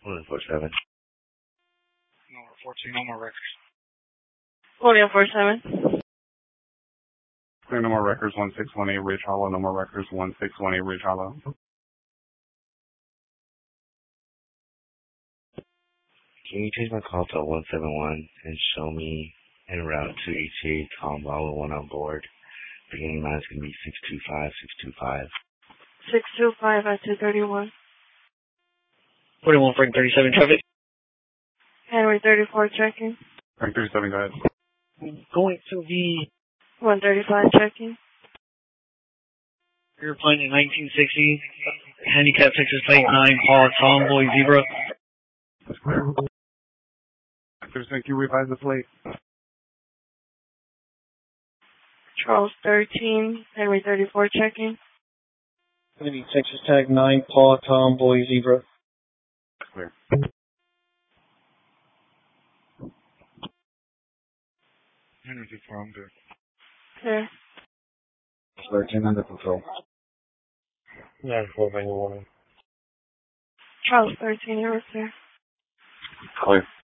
147. Number 14, no more records. William 47. Clear, no more records, 1618 Ridge Hollow, no more records, 1618 Ridge Hollow. Can you change my call to 171 and show me en route to HA Tom Bravo 1 on board? Beginning line is going to be 625, 625. 625 at 231. 41 Frank 37 traffic. Henry 34 checking. Frank 37, go ahead. Going to be 135 checking. airplane in 1960. Handicap Texas plate 9 Paul Tomboy Zebra. That's clear. Can you revise the plate? Charles 13, Henry 34 checking. Going to be Texas tag 9 Paul Tomboy Zebra. Clear. Henry 34, I'm good. Clear. 13 under control. 94 manual warning. Charles 13, you're clear. Clear.